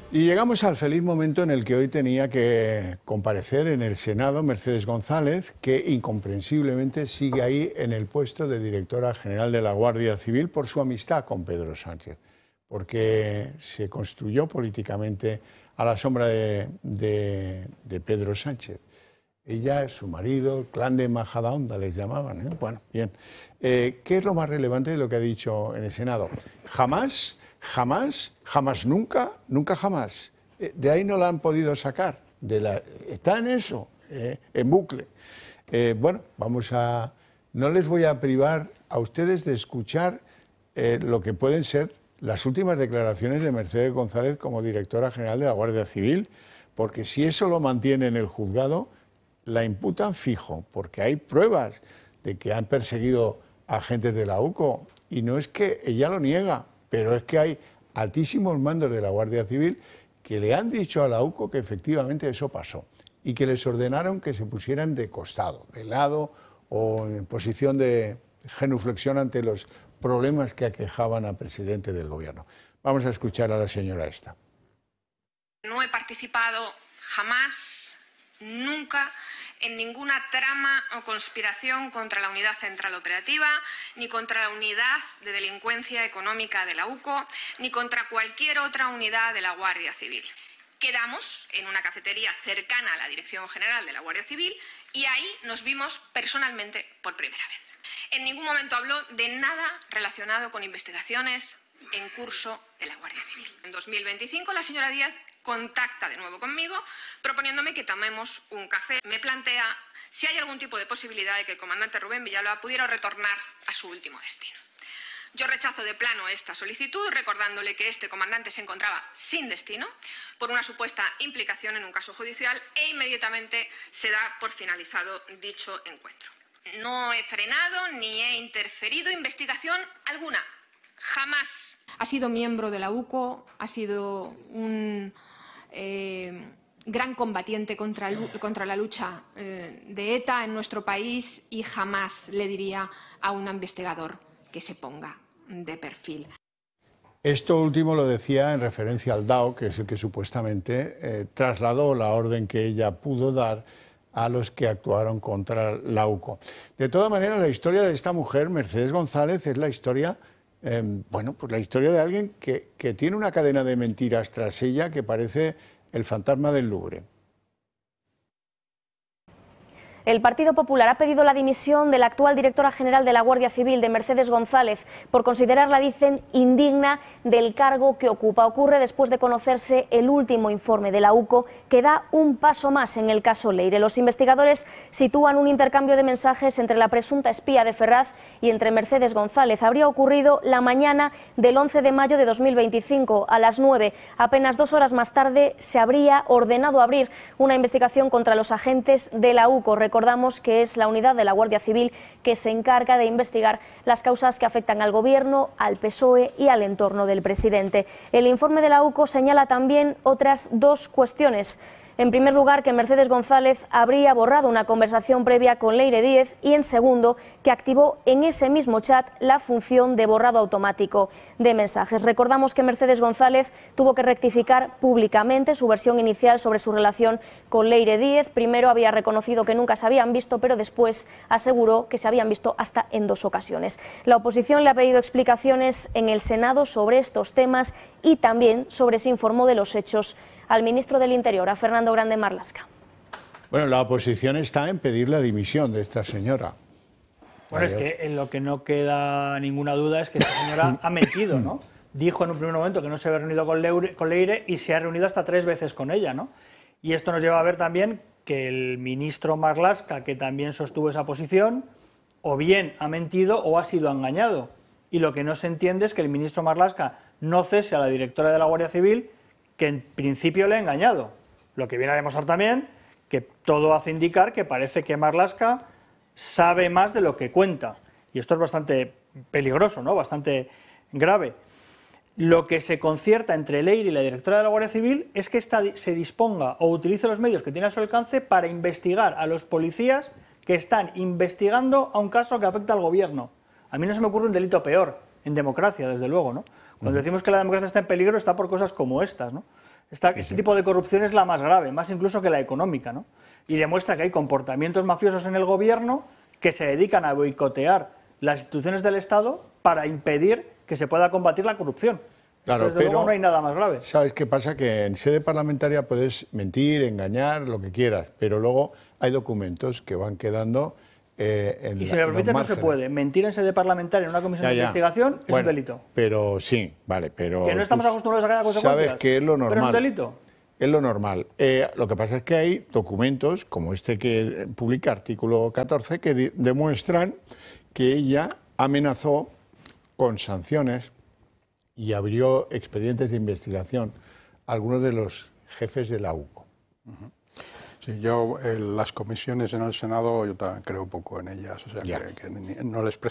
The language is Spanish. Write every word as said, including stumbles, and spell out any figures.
Y llegamos al feliz momento en el que hoy tenía que comparecer en el Senado Mercedes González, que incomprensiblemente sigue ahí en el puesto de directora general de la Guardia Civil por su amistad con Pedro Sánchez, porque se construyó políticamente a la sombra de, de, de Pedro Sánchez. Ella, su marido, el clan de Majadahonda les llamaban, ¿eh? Bueno, bien. Eh, ¿Qué es lo más relevante de lo que ha dicho en el Senado? Jamás... Jamás, jamás, nunca, nunca jamás. De ahí no la han podido sacar. De la, está en eso, eh, en bucle. Eh, bueno, vamos a... No les voy a privar a ustedes de escuchar eh, lo que pueden ser las últimas declaraciones de Mercedes González como directora general de la Guardia Civil, porque si eso lo mantiene en el juzgado, la imputan fijo, porque hay pruebas de que han perseguido a agentes de la U C O, y no es que ella lo niega, pero es que hay altísimos mandos de la Guardia Civil que le han dicho a la U C O que efectivamente eso pasó y que les ordenaron que se pusieran de costado, de lado o en posición de genuflexión ante los problemas que aquejaban al presidente del gobierno. Vamos a escuchar a la señora esta. No he participado jamás, nunca, en ninguna trama o conspiración contra la Unidad Central Operativa, ni contra la Unidad de Delincuencia Económica de la U C O, ni contra cualquier otra unidad de la Guardia Civil. Quedamos en una cafetería cercana a la Dirección General de la Guardia Civil y ahí nos vimos personalmente por primera vez. En ningún momento habló de nada relacionado con investigaciones en curso de la Guardia Civil. En dos mil veinticinco la señora Díaz contacta de nuevo conmigo proponiéndome que tomemos un café. Me plantea si hay algún tipo de posibilidad de que el comandante Rubén Villalba pudiera retornar a su último destino. Yo rechazo de plano esta solicitud, recordándole que este comandante se encontraba sin destino por una supuesta implicación en un caso judicial e inmediatamente se da por finalizado dicho encuentro. No he frenado ni he interferido investigación alguna. Jamás. Ha sido miembro de la U C O, ha sido un eh, gran combatiente contra, contra la lucha eh, de ETA en nuestro país y jamás le diría a un investigador que se ponga de perfil. Esto último lo decía en referencia al D A O, que es el que supuestamente eh, trasladó la orden que ella pudo dar a los que actuaron contra la U C O. De todas maneras, la historia de esta mujer, Mercedes González, es la historia... Eh, bueno, pues la historia de alguien que, que tiene una cadena de mentiras tras ella que parece el fantasma del Louvre. El Partido Popular ha pedido la dimisión de la actual directora general de la Guardia Civil, de Mercedes González, por considerarla, dicen, indigna del cargo que ocupa. Ocurre después de conocerse el último informe de la U C O que da un paso más en el caso Leire. Los investigadores sitúan un intercambio de mensajes entre la presunta espía de Ferraz y entre Mercedes González. Habría ocurrido la mañana del once de mayo de dos mil veinticinco, a las nueve. Apenas dos horas más tarde se habría ordenado abrir una investigación contra los agentes de la U C O. Recordamos que es la unidad de la Guardia Civil que se encarga de investigar las causas que afectan al Gobierno, al P S O E y al entorno del presidente. El informe de la U C O señala también otras dos cuestiones. En primer lugar, que Mercedes González habría borrado una conversación previa con Leire Díez y, en segundo, que activó en ese mismo chat la función de borrado automático de mensajes. Recordamos que Mercedes González tuvo que rectificar públicamente su versión inicial sobre su relación con Leire Díez. Primero había reconocido que nunca se habían visto, pero después aseguró que se habían visto hasta en dos ocasiones. La oposición le ha pedido explicaciones en el Senado sobre estos temas y también sobre si informó de los hechos al ministro del Interior, a Fernando Grande Marlaska. Bueno, la oposición está en pedir la dimisión de esta señora. Bueno, es que en lo que no queda ninguna duda es que esta señora ha mentido, ¿no? Dijo en un primer momento que no se había reunido con Leire, con Leire y se ha reunido hasta tres veces con ella, ¿no? Y esto nos lleva a ver también que el ministro Marlaska, que también sostuvo esa posición, o bien ha mentido o ha sido engañado. Y lo que no se entiende es que el ministro Marlaska no cese a la directora de la Guardia Civil, que en principio le ha engañado. Lo que viene a demostrar también que todo hace indicar que parece que Marlaska sabe más de lo que cuenta. Y esto es bastante peligroso, ¿no? Bastante grave. Lo que se concierta entre Leire y la directora de la Guardia Civil es que ésta se disponga o utilice los medios que tiene a su alcance para investigar a los policías que están investigando a un caso que afecta al Gobierno. A mí no se me ocurre un delito peor en democracia, desde luego, ¿no? Cuando decimos que la democracia está en peligro, está por cosas como estas, ¿no? Esta, este tipo de corrupción es la más grave, más incluso que la económica, ¿no? Y demuestra que hay comportamientos mafiosos en el gobierno que se dedican a boicotear las instituciones del Estado para impedir que se pueda combatir la corrupción. Claro, Desde pero luego no hay nada más grave. ¿Sabes qué pasa? Que en sede parlamentaria puedes mentir, engañar, lo que quieras, pero luego hay documentos que van quedando eh, en Y si me permite, no se puede. Mentir en sede parlamentaria en una comisión Ya, de ya. investigación es Bueno, un delito. Pero sí, vale, pero... Que no estamos tú acostumbrados a que haya consecuencias. Sabes que es lo normal. Pero es un delito. Es lo normal. Eh, lo que pasa es que hay documentos, como este que publica artículo catorce, que de- demuestran que ella amenazó con sanciones y abrió expedientes de investigación a algunos de los jefes de la U C O. Sí, yo eh, las comisiones en el Senado, yo también creo poco en ellas, o sea, Ya. que, que ni- no les